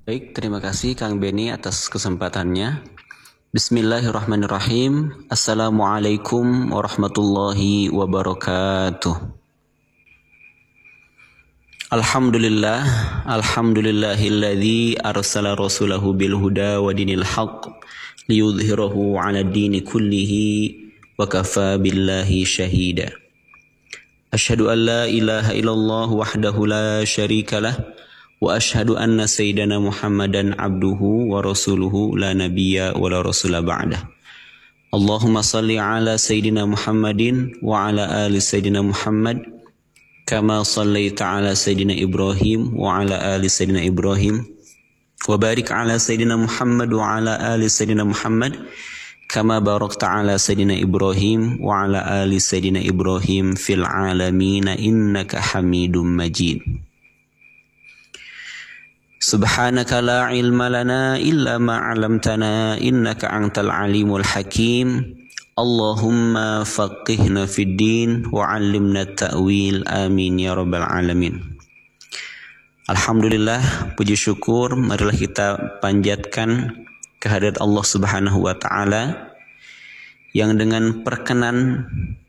Baik, terima kasih Kang Beni atas kesempatannya. Bismillahirrahmanirrahim. Assalamualaikum warahmatullahi wabarakatuh. Alhamdulillah, alhamdulillahilladzi arsala rasulahu bil huda wa dinil haqq liyudhhirahu 'ala dini kullihi wa kafa billahi syahida. Asyhadu an la ilaha illallah wahdahu la syarikalah wa asyhadu anna sayyidana Muhammadan abduhu wa rasuluhu la nabiyya wa la rasula ba'dah. Allahumma salli ala sayyidina Muhammadin wa ala ali sayyidina Muhammad kama sallaita ala sayyidina Ibrahim wa ala ali sayyidina Ibrahim wa barik ala sayyidina Muhammad wa ala ali sayyidina Muhammad kama barakta ala sayyidina Ibrahim wa ala ali sayyidina Ibrahim fil alamin innaka Hamidum Majid. Subhanaka la ilma lana illa ma 'allamtana innaka antal alimul hakim. Allahumma faqihna fid din wa 'allimna ta'wil. Amin ya rabbal alamin. Alhamdulillah, puji syukur marilah kita panjatkan kehadirat Allah Subhanahu wa taala yang dengan perkenan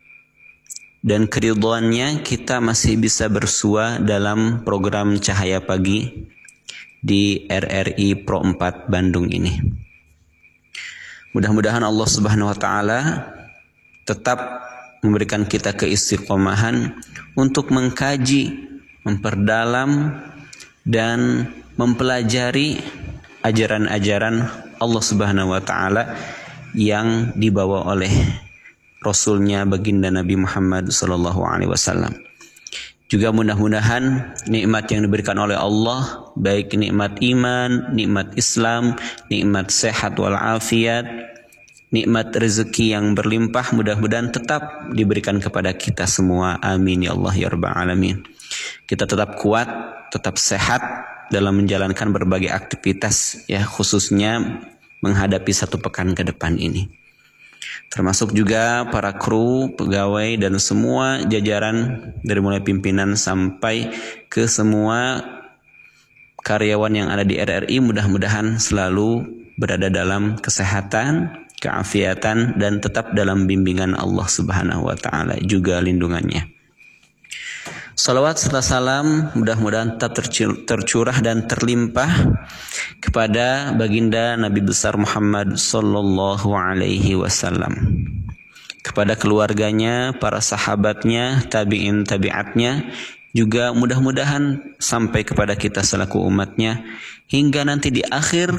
dan keridhaannya kita masih bisa bersua dalam program Cahaya Pagi di RRI Pro 4 Bandung ini. Mudah-mudahan Allah Subhanahu wa taala tetap memberikan kita keistiqomahan untuk mengkaji, memperdalam dan mempelajari ajaran-ajaran Allah Subhanahu wa taala yang dibawa oleh Rasulnya baginda Nabi Muhammad sallallahu alaihi wasallam. Juga mudah-mudahan nikmat yang diberikan oleh Allah, baik nikmat iman, nikmat Islam, nikmat sehat walafiat, nikmat rezeki yang berlimpah, mudah-mudahan tetap diberikan kepada kita semua. Amin ya Allah ya rabbal alamin. Kita tetap kuat, tetap sehat dalam menjalankan berbagai aktivitas, ya, khususnya menghadapi satu pekan ke depan ini. Termasuk juga para kru, pegawai, dan semua jajaran dari mulai pimpinan sampai ke semua karyawan yang ada di RRI, mudah-mudahan selalu berada dalam kesehatan, keafiatan, dan tetap dalam bimbingan Allah Subhanahu wa taala juga lindungannya. Salawat serta salam mudah-mudahan tetap tercurah dan terlimpah kepada baginda Nabi besar Muhammad sallallahu alaihi wasallam, kepada keluarganya, para sahabatnya, tabi'in tabi'atnya, juga mudah-mudahan sampai kepada kita selaku umatnya hingga nanti di akhir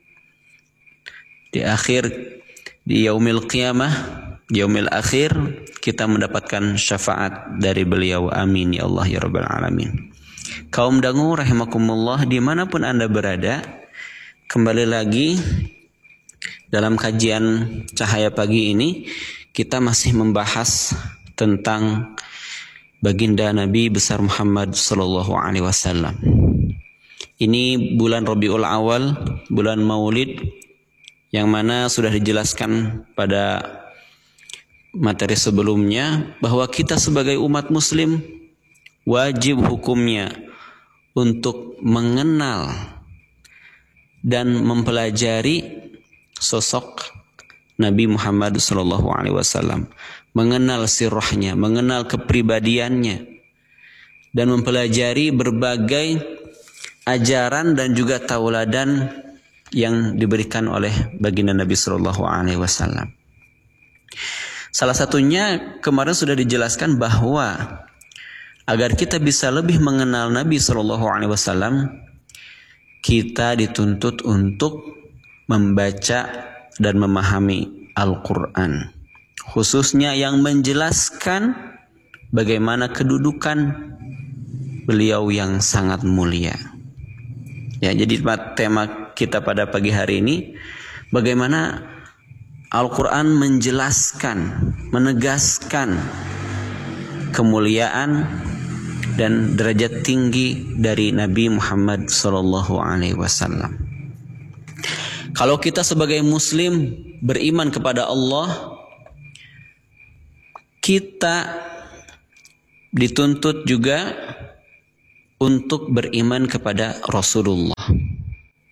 di yaumil qiyamah, di yaumil akhir, kita mendapatkan syafaat dari beliau. Amin ya Allah ya rabbal alamin. Kaum dangu rahimakumullah dimanapun Anda berada, kembali lagi dalam kajian Cahaya Pagi ini kita masih membahas tentang baginda Nabi besar Muhammad sallallahu alaihi wasallam. Ini bulan Rabiul Awal, bulan Maulid, yang mana sudah dijelaskan pada materi sebelumnya bahwa kita sebagai umat muslim wajib hukumnya untuk mengenal dan mempelajari sosok Nabi Muhammad SAW, mengenal sirahnya, mengenal kepribadiannya, dan mempelajari berbagai ajaran dan juga tauladan yang diberikan oleh baginda Nabi SAW. Salah satunya kemarin sudah dijelaskan bahwa agar kita bisa lebih mengenal Nabi SAW, kita dituntut untuk membaca dan memahami Al-Quran, khususnya yang menjelaskan bagaimana kedudukan beliau yang sangat mulia. Ya, jadi tema kita pada pagi hari ini bagaimana Al-Quran menjelaskan, menegaskan kemuliaan dan derajat tinggi dari Nabi Muhammad SAW. Kalau kita sebagai muslim beriman kepada Allah, kita dituntut juga untuk beriman kepada Rasulullah.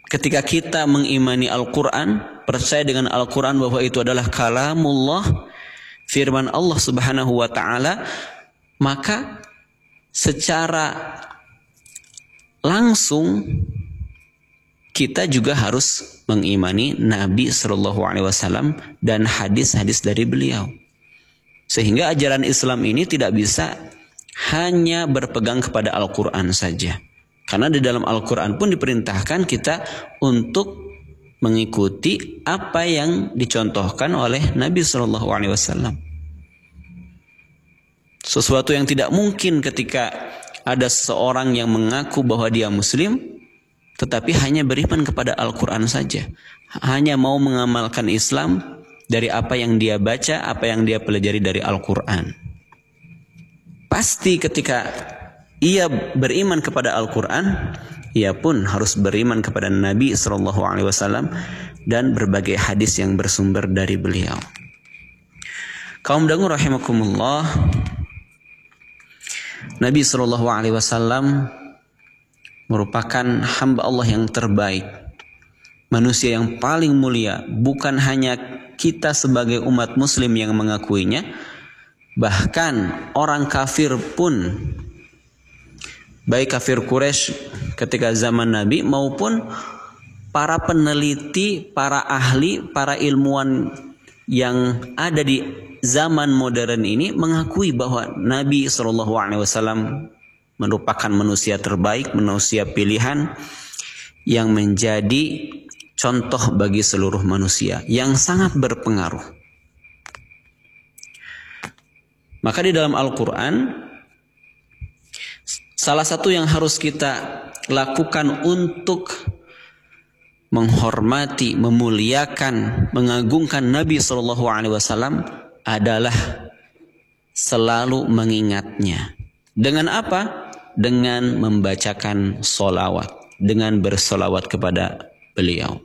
ketika kita mengimani Al-Quran, percaya dengan Al-Quran bahwa itu adalah kalamullah, firman Allah Subhanahu wa ta'ala, maka secara langsung kita juga harus mengimani Nabi Shallallahu Alaihi Wasallam dan hadis-hadis dari beliau. Sehingga ajaran Islam ini tidak bisa hanya berpegang kepada Al-Quran saja. Karena di dalam Al-Quran pun diperintahkan kita untuk mengikuti apa yang dicontohkan oleh Nabi Shallallahu Alaihi Wasallam. Sesuatu yang tidak mungkin ketika ada seseorang yang mengaku bahwa dia Muslim, tetapi hanya beriman kepada Al-Quran saja. Hanya mau mengamalkan Islam dari apa yang dia baca, apa yang dia pelajari dari Al-Quran. Pasti ketika ia beriman kepada Al-Quran, ia pun harus beriman kepada Nabi SAW dan berbagai hadis yang bersumber dari beliau. Kaum dangu rahimakumullah, Nabi SAW merupakan hamba Allah yang terbaik, manusia yang paling mulia. Bukan hanya kita sebagai umat muslim yang mengakuinya, bahkan orang kafir pun, baik kafir Quraisy ketika zaman Nabi maupun para peneliti, para ahli, para ilmuwan yang ada di zaman modern ini mengakui bahwa Nabi SAW merupakan manusia terbaik, manusia pilihan yang menjadi contoh bagi seluruh manusia, yang sangat berpengaruh. Maka di dalam Al-Quran, salah satu yang harus kita lakukan untuk menghormati, memuliakan, mengagungkan Nabi SAW adalah selalu mengingatnya. Dengan apa? Dengan membacakan solawat, dengan bersolawat kepada beliau.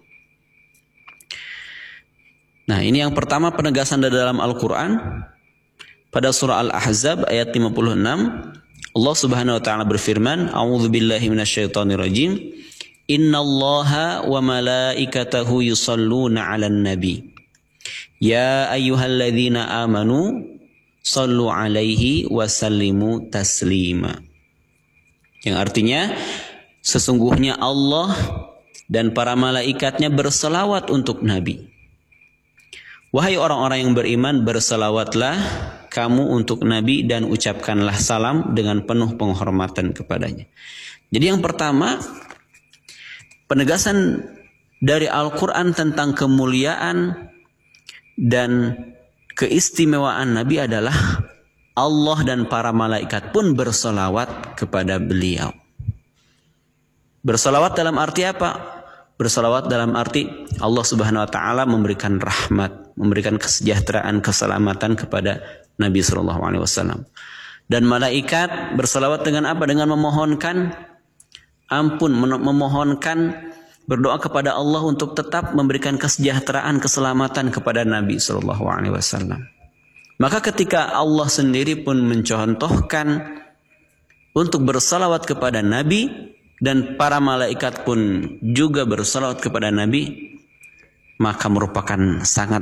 Nah, ini yang pertama, penegasan dari dalam Al-Quran. Pada surah Al-Ahzab ayat 56, Allah Subhanahu wa ta'ala berfirman, A'udzu billahi minasyaitonir rajim, Innallaha wa malaikatahu yusalluna 'alan nabi. Ya ayyuhalladzina amanu sallu 'alaihi wa sallimu taslima. Yang artinya, sesungguhnya Allah dan para malaikatnya berselawat untuk Nabi. Wahai orang-orang yang beriman, berselawatlah kamu untuk Nabi dan ucapkanlah salam dengan penuh penghormatan kepadanya. Jadi yang pertama, penegasan dari Al-Quran tentang kemuliaan dan keistimewaan Nabi adalah Allah dan para malaikat pun bersolawat kepada beliau. Bersolawat dalam arti apa? Bersolawat dalam arti Allah Subhanahu wa ta'ala memberikan rahmat, memberikan kesejahteraan, keselamatan kepada Nabi SAW. Dan malaikat bersolawat dengan apa? Dengan memohonkan ampun, memohonkan, berdoa kepada Allah untuk tetap memberikan kesejahteraan, keselamatan kepada Nabi SAW. Maka ketika Allah sendiri pun mencontohkan untuk bersalawat kepada Nabi, dan para malaikat pun juga bersalawat kepada Nabi, maka merupakan sangat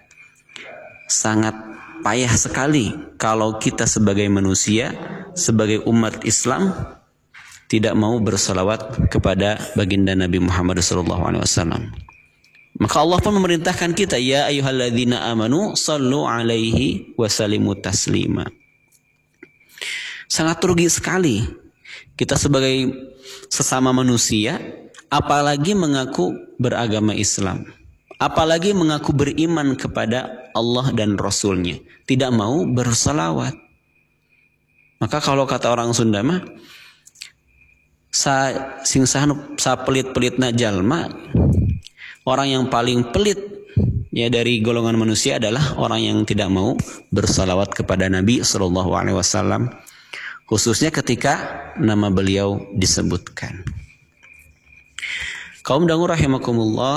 payah sekali kalau kita sebagai manusia, sebagai umat Islam, tidak mau bersalawat kepada baginda Nabi Muhammad SAW. Maka Allah pun memerintahkan kita, ya ayyuhalladzina amanu sallu 'alaihi wa sallimu taslima. Sangat rugi sekali kita sebagai sesama manusia, apalagi mengaku beragama Islam, apalagi mengaku beriman kepada Allah dan Rasulnya, tidak mau bersalawat. Maka kalau kata orang Sunda mah, sa pelit-pelitna jalma, orang yang paling pelit ya dari golongan manusia adalah orang yang tidak mau bersalawat kepada Nabi SAW, khususnya ketika nama beliau disebutkan. Kaum dangu rahimakumullah,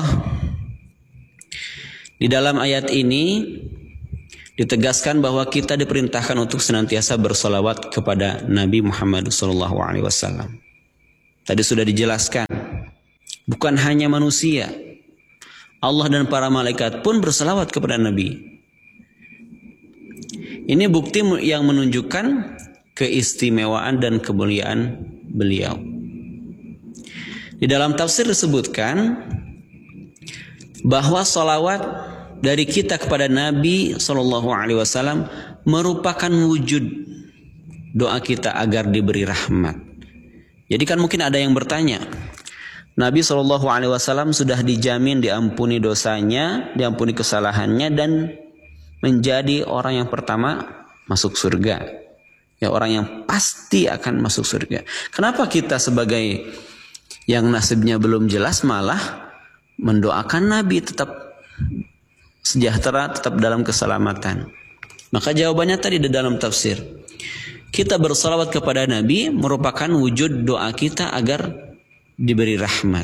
di dalam ayat ini ditegaskan bahwa kita diperintahkan untuk senantiasa bersalawat kepada Nabi Muhammad SAW. Tadi sudah dijelaskan Bukan hanya manusia, Allah dan para malaikat pun berselawat kepada Nabi. Ini bukti yang menunjukkan keistimewaan dan kemuliaan beliau. Di dalam tafsir disebutkan bahwa salawat dari kita kepada Nabi SAW merupakan wujud doa kita agar diberi rahmat. Jadi kan mungkin ada yang bertanya, Nabi SAW sudah dijamin diampuni dosanya, diampuni kesalahannya, dan menjadi orang yang pertama masuk surga. Ya, orang yang pasti akan masuk surga. Kenapa kita sebagai yang nasibnya belum jelas malah mendoakan Nabi tetap sejahtera, tetap dalam keselamatan? Maka jawabannya tadi di dalam tafsir. Kita bersalawat kepada Nabi merupakan wujud doa kita agar diberi rahmat.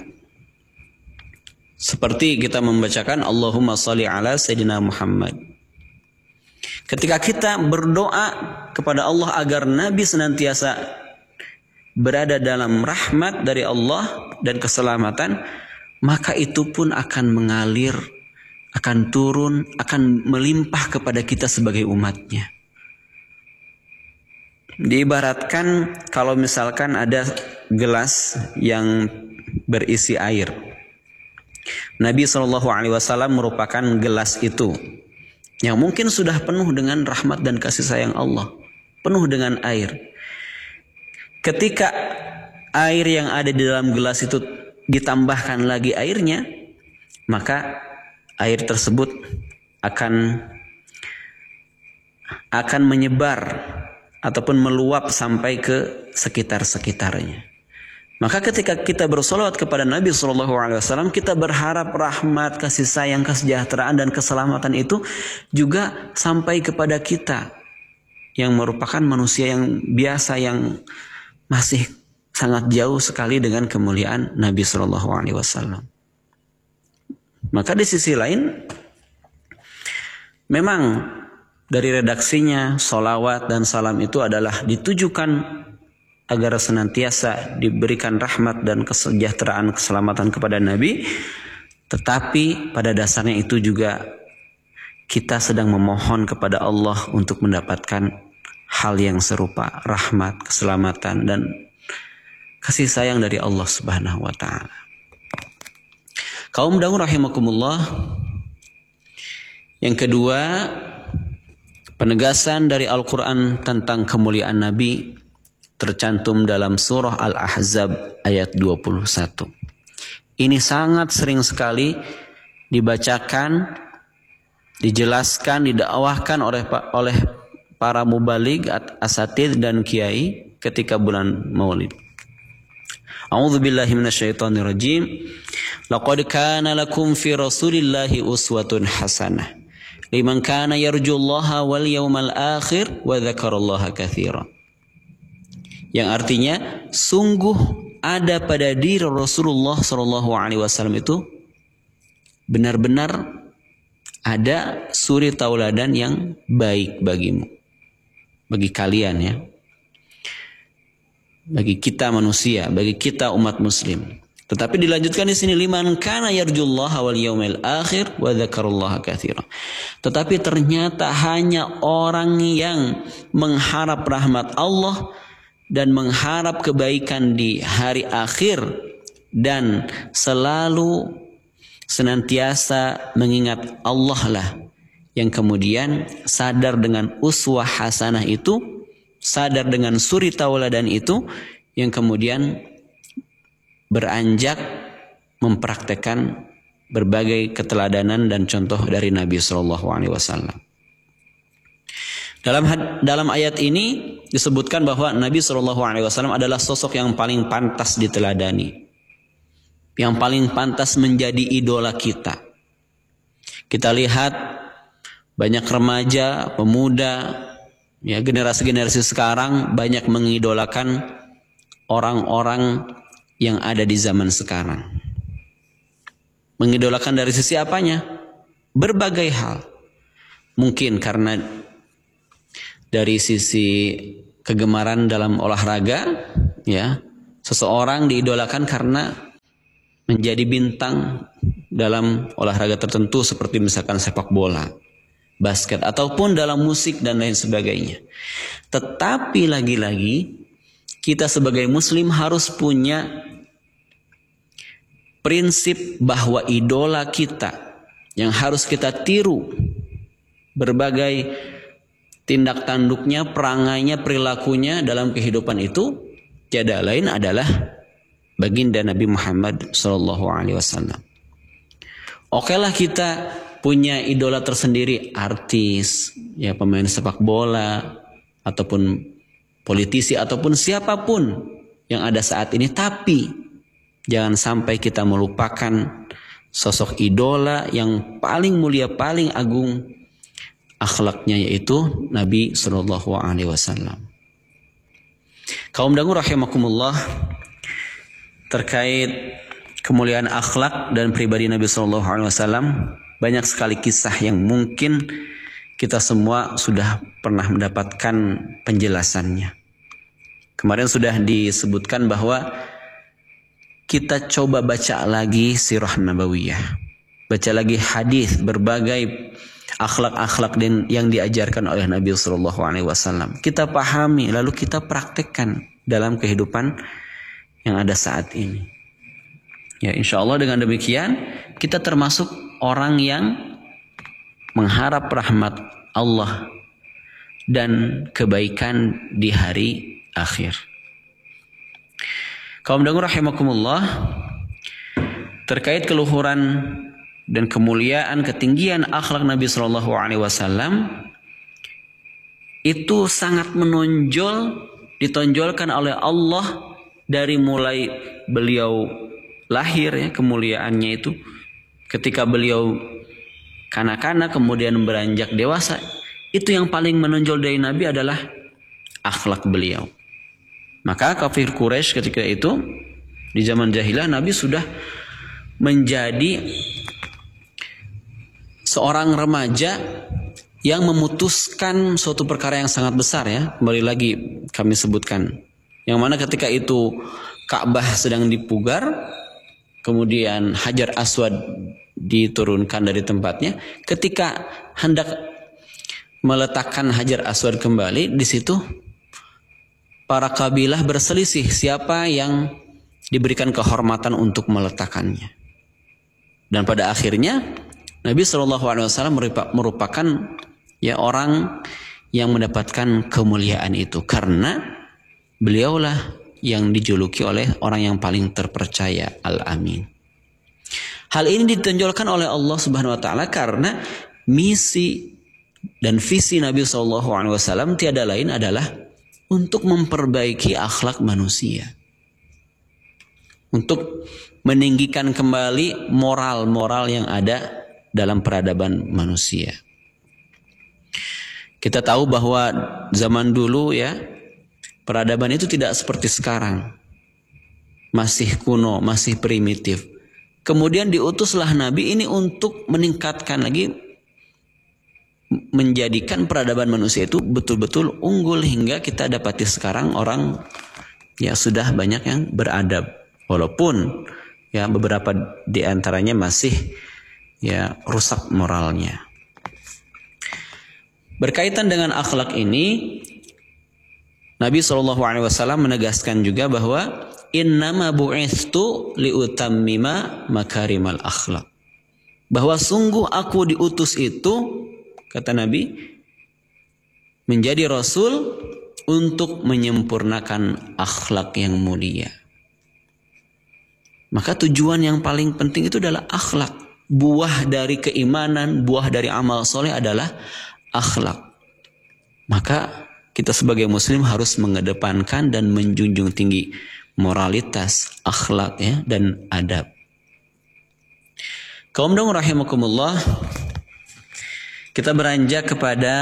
Seperti kita membacakan Allahumma shalli ala Sayyidina Muhammad. Ketika kita berdoa kepada Allah agar Nabi senantiasa berada dalam rahmat dari Allah dan keselamatan, maka itu pun akan mengalir, akan turun, akan melimpah kepada kita sebagai umatnya. Diibaratkan kalau misalkan ada gelas yang berisi air. Nabi SAW merupakan gelas itu yang mungkin sudah penuh dengan rahmat dan kasih sayang Allah, penuh dengan air. Ketika air yang ada di dalam gelas itu ditambahkan lagi airnya, maka air tersebut akan menyebar ataupun meluap sampai ke sekitar-sekitarnya. Maka ketika kita bersolawat kepada Nabi SAW, kita berharap rahmat, kasih sayang, kesejahteraan, dan keselamatan itu juga sampai kepada kita yang merupakan manusia yang biasa, yang masih sangat jauh sekali dengan kemuliaan Nabi SAW. Maka di sisi lain, memang dari redaksinya, solawat dan salam itu adalah ditujukan agar senantiasa diberikan rahmat dan kesejahteraan, keselamatan kepada Nabi. Tetapi pada dasarnya itu juga kita sedang memohon kepada Allah untuk mendapatkan hal yang serupa, rahmat, keselamatan, dan kasih sayang dari Allah Subhanahu wa Ta'ala. Kaum dangu rahimakumullah. Yang kedua, penegasan dari Al-Quran tentang kemuliaan Nabi tercantum dalam surah Al-Ahzab ayat 21. Ini sangat sering sekali dibacakan, dijelaskan, didakwahkan oleh para mubaligh, asatidz dan kiai ketika bulan Maulid. A'udzu billahi minasyaitonir rajim. Laqad kana lakum fi Rasulillahi uswatun hasanah liman kana yarjullaha wal yawmal akhir wa dzakarallaha katsiran. Yang artinya, sungguh ada pada diri Rasulullah SAW itu benar-benar ada suri tauladan yang baik bagimu, bagi kalian ya, bagi kita manusia, bagi kita umat Muslim. Tetapi dilanjutkan di sini, liman kana yarjullaha wal yaumil akhir wa dzakarallaha katsiran. Tetapi ternyata hanya orang yang mengharap rahmat Allah dan mengharap kebaikan di hari akhir dan selalu senantiasa mengingat Allah lah yang kemudian sadar dengan uswah hasanah itu, sadar dengan suri tauladan itu, yang kemudian beranjak mempraktekkan berbagai keteladanan dan contoh dari Nabi SAW. Dalam ayat ini disebutkan bahwa Nabi SAW adalah sosok yang paling pantas diteladani, yang paling pantas menjadi idola kita. Kita lihat banyak remaja, pemuda, ya, generasi-generasi sekarang banyak mengidolakan orang-orang yang ada di zaman sekarang. Mengidolakan dari sisi apanya? Berbagai hal. Mungkin karena dari sisi kegemaran dalam olahraga, ya, seseorang diidolakan karena menjadi bintang dalam olahraga tertentu seperti misalkan sepak bola, basket, ataupun dalam musik dan lain sebagainya. Tetapi lagi-lagi kita sebagai muslim harus punya prinsip bahwa idola kita yang harus kita tiru berbagai tindak tanduknya, perangainya, perilakunya dalam kehidupan itu tiada lain adalah baginda Nabi Muhammad SAW. Okelah kita punya idola tersendiri, artis, ya pemain sepak bola, ataupun politisi, ataupun siapapun yang ada saat ini. Tapi jangan sampai kita melupakan sosok idola yang paling mulia, paling agung akhlaknya, yaitu Nabi SAW. Kaum dangu rahimakumullah, terkait kemuliaan akhlak dan pribadi Nabi SAW, banyak sekali kisah yang mungkin kita semua sudah pernah mendapatkan penjelasannya. Kemarin sudah disebutkan bahwa kita coba baca lagi sirah nabawiyah, baca lagi hadis, berbagai akhlak-akhlak yang diajarkan oleh Nabi SAW. Kita pahami, lalu kita praktekkan dalam kehidupan yang ada saat ini. Ya, insya Allah dengan demikian kita termasuk orang yang mengharap rahmat Allah dan kebaikan di hari akhir. Kaum dangu rahimakumullah, terkait keluhuran dan kemuliaan, ketinggian akhlak Nabi SAW itu sangat menonjol, ditonjolkan oleh Allah dari mulai beliau lahir, ya, kemuliaannya itu ketika beliau kanak-kanak kemudian beranjak dewasa. Itu yang paling menonjol dari Nabi adalah akhlak beliau. Maka kafir Quraisy ketika itu di zaman jahiliyah, Nabi sudah menjadi seorang remaja yang memutuskan suatu perkara yang sangat besar, ya. Kembali lagi kami sebutkan, yang mana ketika itu Ka'bah sedang dipugar, kemudian Hajar Aswad diturunkan dari tempatnya. Ketika hendak meletakkan Hajar Aswad kembali, di situ para kabilah berselisih siapa yang diberikan kehormatan untuk meletakkannya. Dan pada akhirnya Nabi SAW merupakan ya orang yang mendapatkan kemuliaan itu, karena beliaulah yang dijuluki oleh orang yang paling terpercaya, Al-Amin. Hal ini ditonjolkan oleh Allah Subhanahu wa taala karena misi dan visi Nabi SAW tiada lain adalah untuk memperbaiki akhlak manusia, untuk meninggikan kembali moral-moral yang ada dalam peradaban manusia. Kita tahu bahwa zaman dulu, ya, peradaban itu tidak seperti sekarang, masih kuno, masih primitif. Kemudian diutuslah Nabi ini untuk meningkatkan lagi, menjadikan peradaban manusia itu betul-betul unggul, hingga kita dapati sekarang orang ya sudah banyak yang beradab, walaupun ya beberapa di antaranya masih ya rusak moralnya. Berkaitan dengan akhlak ini, Nabi SAW menegaskan juga bahwa innama bu'ithtu liutammima makarimal akhlak, bahwa sungguh aku diutus itu, kata Nabi, menjadi Rasul untuk menyempurnakan akhlak yang mulia. Maka tujuan yang paling penting itu adalah akhlak. Buah dari keimanan, buah dari amal soleh adalah akhlak. Maka kita sebagai muslim harus mengedepankan dan menjunjung tinggi moralitas, akhlak, ya, dan adab. Kaum dangu rahimakumullah, kita beranjak kepada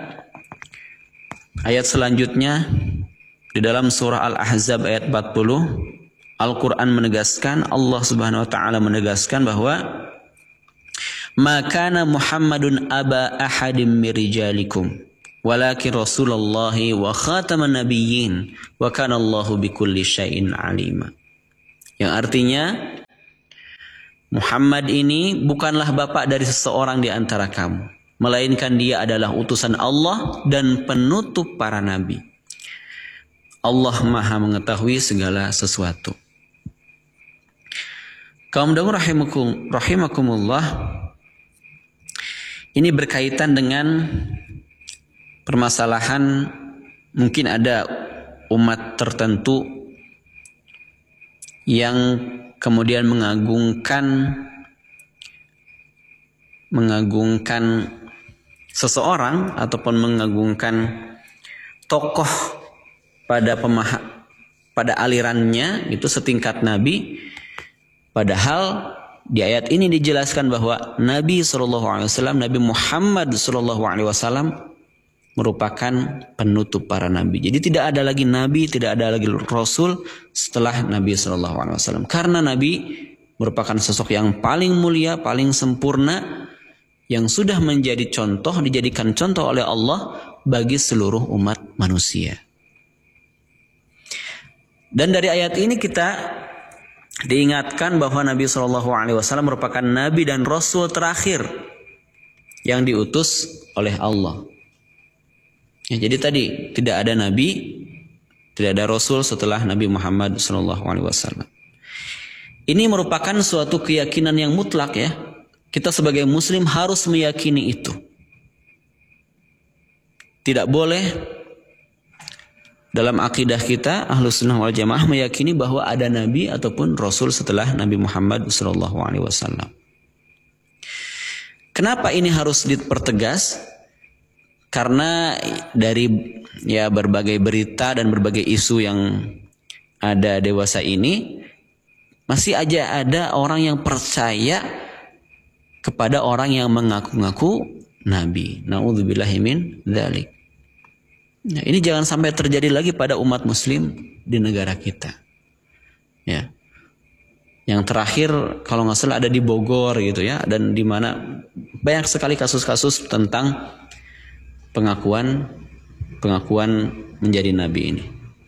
ayat selanjutnya di dalam surah Al-Ahzab ayat 40. Al-Quran menegaskan, Allah Subhanahu wa ta'ala menegaskan bahwa ma kana Muhammadun aba ahadim min rijalikum walakin Rasulullahi wa khataman nabiyyin wa kana Allahu bikulli syai'in alima. Yang artinya, Muhammad ini bukanlah bapak dari seseorang di antara kamu, melainkan dia adalah utusan Allah dan penutup para nabi. Allah Maha mengetahui segala sesuatu. Kaum dawu rahimakumullah, ini berkaitan dengan permasalahan mungkin ada umat tertentu yang kemudian mengagungkan seseorang ataupun mengagungkan tokoh pada alirannya itu setingkat nabi, padahal di ayat ini dijelaskan bahwa Nabi SAW, Nabi Muhammad SAW merupakan penutup para nabi. Jadi tidak ada lagi nabi, tidak ada lagi rasul setelah Nabi SAW. Karena nabi merupakan sosok yang paling mulia, paling sempurna, yang sudah menjadi contoh, dijadikan contoh oleh Allah bagi seluruh umat manusia. Dan dari ayat ini kita diingatkan bahwa Nabi SAW merupakan nabi dan rasul terakhir yang diutus oleh Allah. Ya, jadi tadi tidak ada nabi, tidak ada rasul setelah Nabi Muhammad SAW. Ini merupakan suatu keyakinan yang mutlak ya. Kita sebagai muslim harus meyakini itu. Tidak boleh dalam akidah kita Ahlus Sunnah wal Jamaah meyakini bahwa ada nabi ataupun rasul setelah Nabi Muhammad SAW. Kenapa ini harus dipertegas? Karena dari berbagai berita dan berbagai isu yang ada dewasa ini, masih aja ada orang yang percaya kepada orang yang mengaku-ngaku nabi. Na'udzubillahi min dzalik. Nah, ini jangan sampai terjadi lagi pada umat muslim di negara kita. Ya. Yang terakhir kalau nggak salah ada di Bogor gitu ya, dan di mana banyak sekali kasus-kasus tentang pengakuan menjadi nabi ini.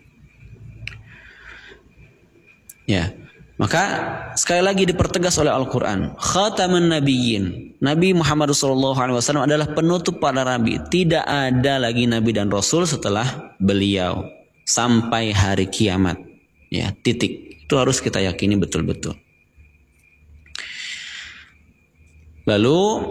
Ya. Maka sekali lagi dipertegas oleh Al-Quran, khataman nabiyyin, Nabi Muhammad SAW adalah penutup para nabi. Tidak ada lagi nabi dan rasul setelah beliau sampai hari kiamat. Ya, titik. Itu harus kita yakini betul-betul. Lalu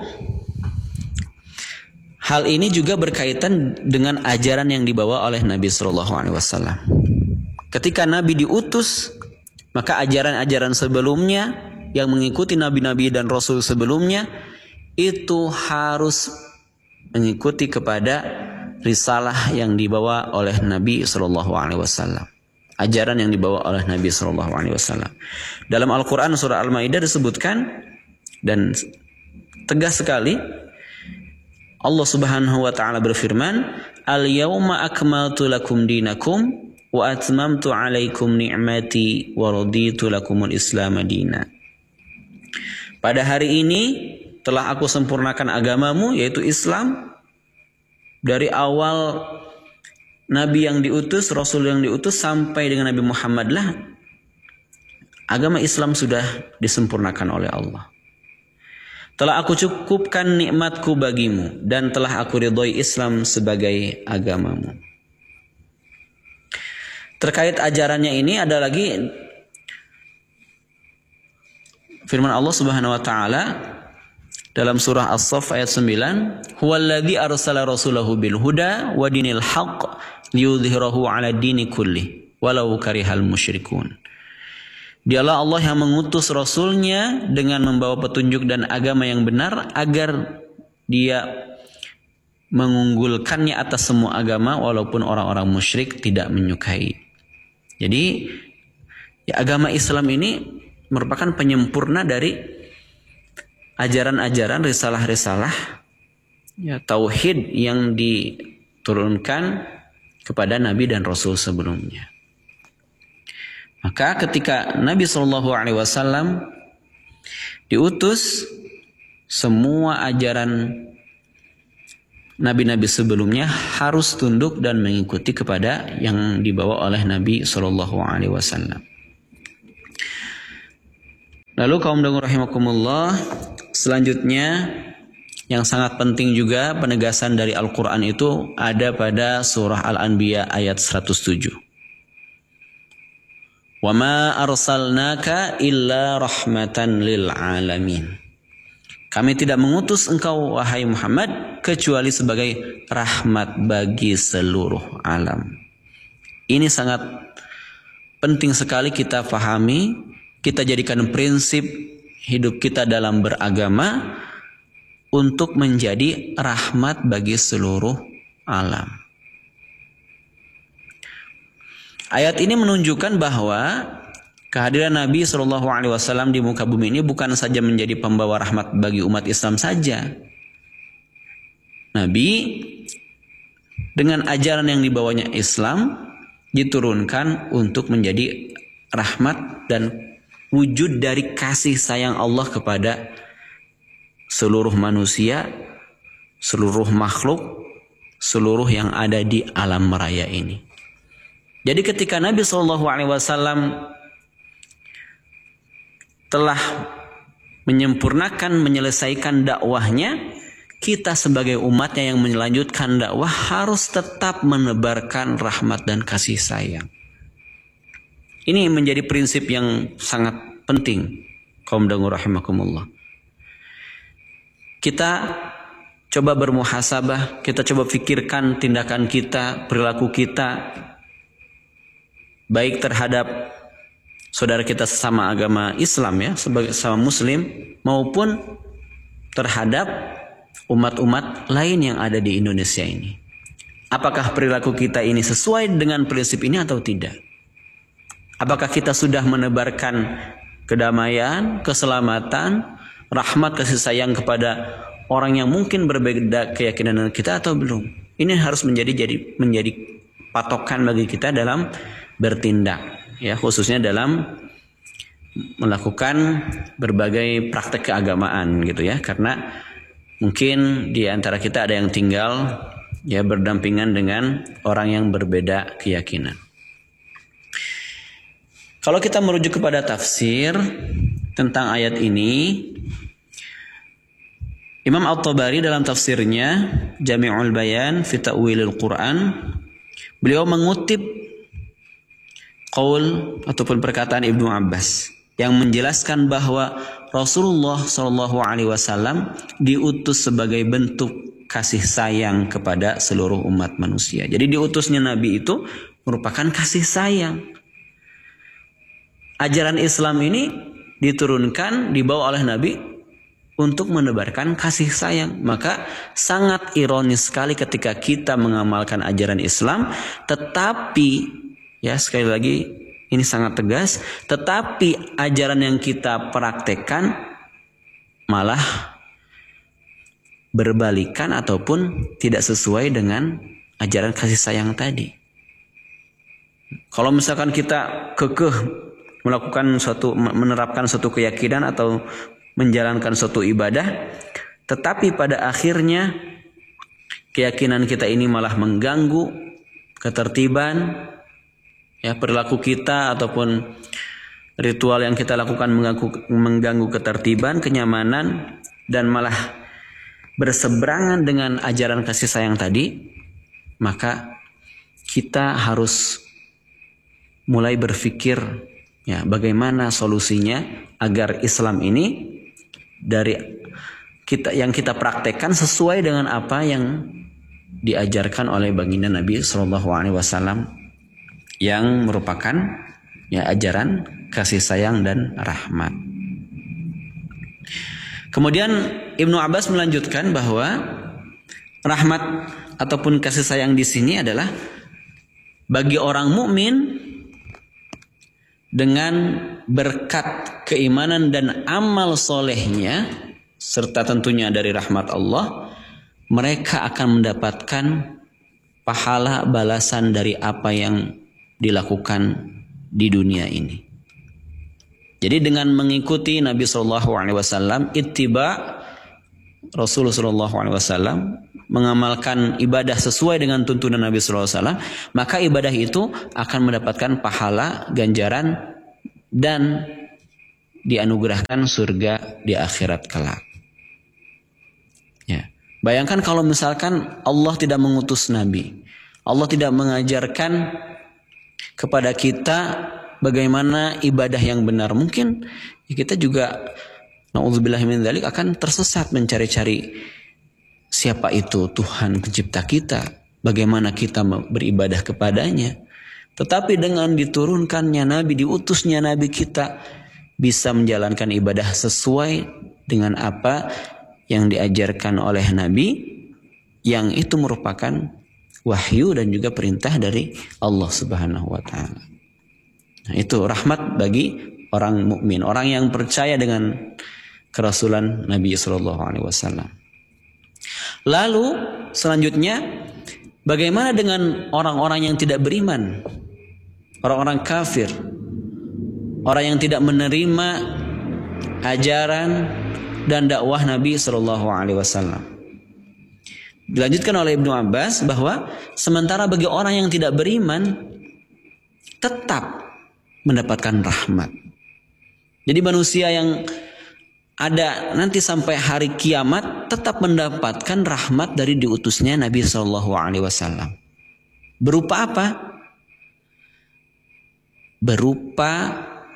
hal ini juga berkaitan dengan ajaran yang dibawa oleh Nabi SAW. Ketika Nabi diutus, maka ajaran-ajaran sebelumnya yang mengikuti nabi-nabi dan rasul sebelumnya itu harus mengikuti kepada risalah yang dibawa oleh Nabi SAW. Ajaran yang dibawa oleh Nabi SAW. Dalam Al-Quran surah Al-Maidah disebutkan dan tegas sekali Allah Subhanahu wa taala berfirman, "Al-yauma akmaltu lakum dinakum wa atmamtu 'alaikum ni'mati wa raditu lakumul Islam madina." Pada hari ini telah aku sempurnakan agamamu, yaitu Islam. Dari awal Nabi yang diutus, Rasul yang diutus sampai dengan Nabi Muhammad lah, agama Islam sudah disempurnakan oleh Allah. Telah aku cukupkan nikmatku bagimu dan telah aku ridhoi Islam sebagai agamamu. Terkait ajarannya ini ada lagi firman Allah Subhanahu wa taala dalam surah As-Saff ayat 9, "Huwallazi arsala rasulahu bil huda wa dinil haqq liyudhhirahu 'ala dini kulli walau karihal musyrikun." Dialah Allah yang mengutus Rasulnya dengan membawa petunjuk dan agama yang benar agar dia mengunggulkannya atas semua agama walaupun orang-orang musyrik tidak menyukai. Jadi agama Islam ini merupakan penyempurna dari ajaran-ajaran risalah-risalah tauhid yang diturunkan kepada Nabi dan Rasul sebelumnya. Maka ketika Nabi SAW diutus, semua ajaran nabi-nabi sebelumnya harus tunduk dan mengikuti kepada yang dibawa oleh Nabi SAW. Lalu kaum dangu rahimakumullah, selanjutnya yang sangat penting juga penegasan dari Al-Quran itu ada pada surah Al-Anbiya ayat 107. Wa ma arsalnaka illa rahmatan lil alamin. Kami tidak mengutus engkau wahai Muhammad kecuali sebagai rahmat bagi seluruh alam. Ini sangat penting sekali kita pahami, kita jadikan prinsip hidup kita dalam beragama untuk menjadi rahmat bagi seluruh alam. Ayat ini menunjukkan bahwa kehadiran Nabi SAW di muka bumi ini bukan saja menjadi pembawa rahmat bagi umat Islam saja. Nabi dengan ajaran yang dibawanya Islam diturunkan untuk menjadi rahmat dan wujud dari kasih sayang Allah kepada seluruh manusia, seluruh makhluk, seluruh yang ada di alam raya ini. Jadi ketika Nabi SAW telah menyelesaikan dakwahnya, kita sebagai umatnya yang melanjutkan dakwah harus tetap menebarkan rahmat dan kasih sayang. Ini menjadi prinsip yang sangat penting, kaum dangu rahimakumullah. Kita coba bermuhasabah, kita coba pikirkan tindakan kita, perilaku kita, baik terhadap saudara kita sesama agama Islam ya, sebagai sesama Muslim, maupun terhadap umat-umat lain yang ada di Indonesia ini. Apakah perilaku kita ini sesuai dengan prinsip ini atau tidak? Apakah kita sudah menebarkan kedamaian, keselamatan, rahmat, kasih sayang kepada orang yang mungkin berbeda keyakinan dengan kita atau belum? Ini harus menjadi patokan bagi kita dalam bertindak, ya, khususnya dalam melakukan berbagai praktek keagamaan gitu ya, karena mungkin di antara kita ada yang tinggal ya berdampingan dengan orang yang berbeda keyakinan. Kalau kita merujuk kepada tafsir tentang ayat ini, Imam At-Tabari dalam tafsirnya Jami'ul Bayan fi Ta'wilil Quran, beliau mengutip qaul ataupun perkataan Ibnu Abbas yang menjelaskan bahwa Rasulullah SAW diutus sebagai bentuk kasih sayang kepada seluruh umat manusia. Jadi diutusnya Nabi itu merupakan kasih sayang. Ajaran Islam ini diturunkan, dibawa oleh Nabi untuk menebarkan kasih sayang. Maka sangat ironis sekali ketika kita mengamalkan ajaran Islam, tetapi ya sekali lagi ini sangat tegas, tetapi ajaran yang kita praktekkan malah berbalikan ataupun tidak sesuai dengan ajaran kasih sayang tadi. Kalau misalkan kita kekeh menerapkan suatu keyakinan atau menjalankan suatu ibadah, tetapi pada akhirnya keyakinan kita ini malah mengganggu ketertiban, ya, perilaku kita ataupun ritual yang kita lakukan mengganggu ketertiban, kenyamanan, dan malah berseberangan dengan ajaran kasih sayang tadi, maka kita harus mulai berpikir ya bagaimana solusinya agar Islam ini dari yang kita praktekkan sesuai dengan apa yang diajarkan oleh baginda Nabi SAW yang merupakan ya ajaran kasih sayang dan rahmat. Kemudian Ibnu Abbas melanjutkan bahwa rahmat ataupun kasih sayang di sini adalah bagi orang mukmin dengan berkat keimanan dan amal solehnya, serta tentunya dari rahmat Allah, mereka akan mendapatkan pahala balasan dari apa yang dilakukan di dunia ini. Jadi dengan mengikuti Nabi SAW, ittiba Rasulullah SAW, mengamalkan ibadah sesuai dengan tuntunan Nabi SAW, maka ibadah itu akan mendapatkan pahala, ganjaran, dan dianugerahkan surga di akhirat kelak. Ya. Bayangkan kalau misalkan Allah tidak mengutus Nabi, Allah tidak mengajarkan kepada kita bagaimana ibadah yang benar, mungkin kita juga na'udzubillah min dzalik akan tersesat mencari-cari siapa itu Tuhan pencipta kita, bagaimana kita beribadah kepadanya. Tetapi dengan diturunkannya Nabi, diutusnya Nabi, kita bisa menjalankan ibadah sesuai dengan apa yang diajarkan oleh Nabi, yang itu merupakan wahyu dan juga perintah dari Allah Subhanahu wa taala. Nah, itu rahmat bagi orang mukmin, orang yang percaya dengan kerasulan Nabi sallallahu alaihi wasallam. Lalu selanjutnya, bagaimana dengan orang-orang yang tidak beriman? Orang-orang kafir, orang yang tidak menerima ajaran dan dakwah Nabi sallallahu alaihi wasallam. Dilanjutkan oleh Ibnu Abbas bahwa sementara bagi orang yang tidak beriman tetap mendapatkan rahmat. Jadi manusia yang ada nanti sampai hari kiamat tetap mendapatkan rahmat dari diutusnya Nabi sallallahu alaihi wasallam. Berupa apa? Berupa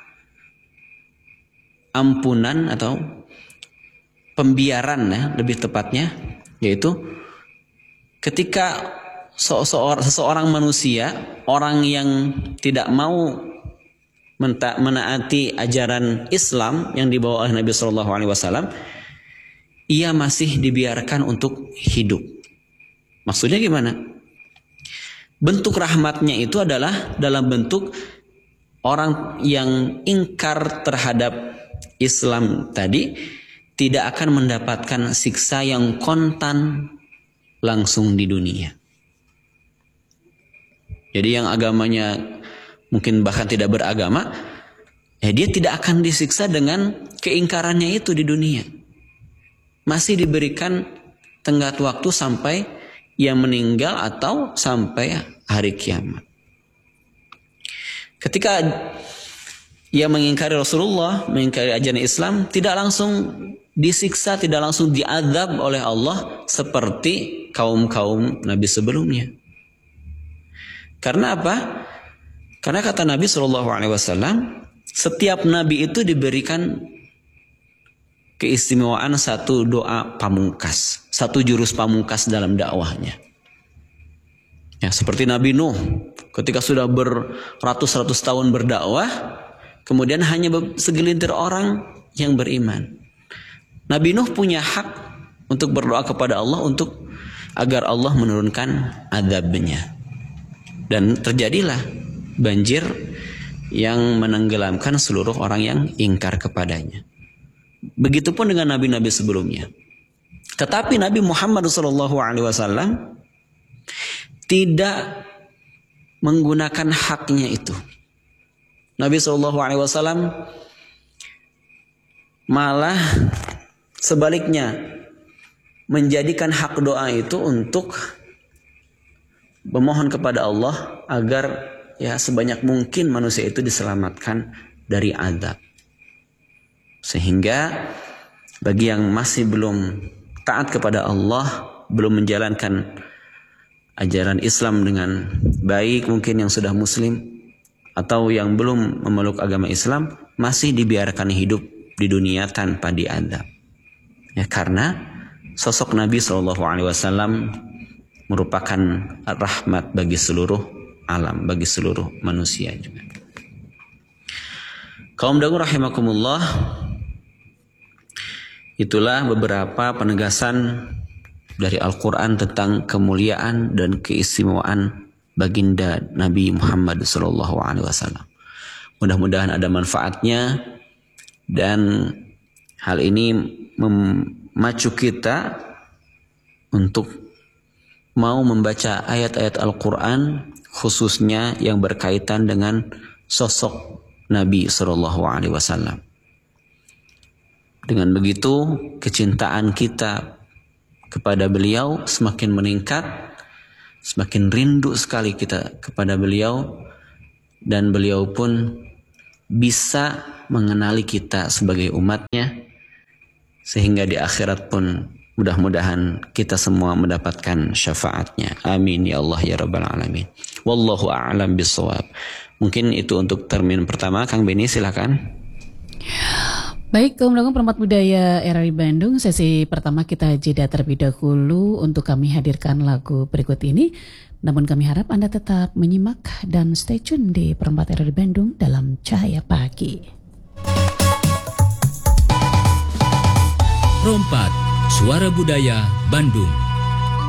ampunan atau pembiaran, ya, lebih tepatnya, yaitu ketika seseorang manusia, orang yang tidak mau menaati ajaran Islam yang dibawa oleh Nabi Shallallahu Alaihi Wasallam, ia masih dibiarkan untuk hidup. Maksudnya gimana? Bentuk rahmatnya itu adalah dalam bentuk orang yang ingkar terhadap Islam tadi tidak akan mendapatkan siksa yang kontan langsung di dunia. Jadi yang agamanya mungkin bahkan tidak beragama, dia tidak akan disiksa dengan keingkarannya itu di dunia. Masih diberikan tenggat waktu sampai ia meninggal atau sampai hari kiamat. Ketika ia mengingkari Rasulullah, mengingkari ajaran Islam, tidak langsung disiksa, tidak langsung diazab oleh Allah seperti kaum-kaum Nabi sebelumnya. Karena apa? Karena kata Nabi SAW, setiap Nabi itu diberikan keistimewaan satu doa pamungkas, satu jurus pamungkas dalam dakwahnya. Ya, seperti Nabi Nuh, ketika sudah beratus-ratus tahun berdakwah, kemudian hanya segelintir orang yang beriman. Nabi Nuh punya hak untuk berdoa kepada Allah agar Allah menurunkan azabnya. Dan terjadilah banjir yang menenggelamkan seluruh orang yang ingkar kepadanya. Begitupun dengan nabi-nabi sebelumnya. Tetapi Nabi Muhammad SAW tidak menggunakan haknya itu. Nabi SAW malah sebaliknya menjadikan hak doa itu untuk memohon kepada Allah agar sebanyak mungkin manusia itu diselamatkan dari azab. Sehingga bagi yang masih belum taat kepada Allah, belum menjalankan ajaran Islam dengan baik, mungkin yang sudah muslim atau yang belum memeluk agama Islam, masih dibiarkan hidup di dunia tanpa diazab. Ya, karena sosok Nabi SAW merupakan rahmat bagi seluruh alam, bagi seluruh manusia juga. Kaum dangu rahimakumullah, itulah beberapa penegasan dari Al-Quran tentang kemuliaan dan keistimewaan baginda Nabi Muhammad SAW. Mudah-mudahan ada manfaatnya, dan hal ini memacu kita untuk mau membaca ayat-ayat Al-Quran, khususnya yang berkaitan dengan sosok Nabi SAW. Dengan begitu, kecintaan kita kepada beliau semakin meningkat, semakin rindu sekali kita kepada beliau, dan beliau pun bisa mengenali kita sebagai umatnya, sehingga di akhirat pun mudah-mudahan kita semua mendapatkan syafaatnya. Amin ya Allah ya Rabbal Alamin. Wallahu a'lam bishawab. Mungkin itu untuk termin pertama. Kang Beni silakan. Baik, kaum dukung Perempat Budaya RRI Bandung, sesi pertama kita jeda terlebih dahulu untuk kami hadirkan lagu berikut ini. Namun kami harap Anda tetap menyimak dan stay tune di Perempat RRI Bandung dalam Cahaya Pagi. Perempat, Suara Budaya Bandung.